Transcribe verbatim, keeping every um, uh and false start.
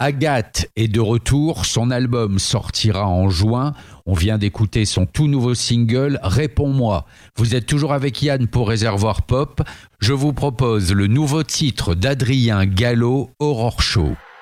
Agathe est de retour, son album sortira en juin. On vient d'écouter son tout nouveau single « Réponds-moi ». Vous êtes toujours avec Yann pour Réservoir Pop. Je vous propose le nouveau titre d'Adrien Gallo, Aurore Show.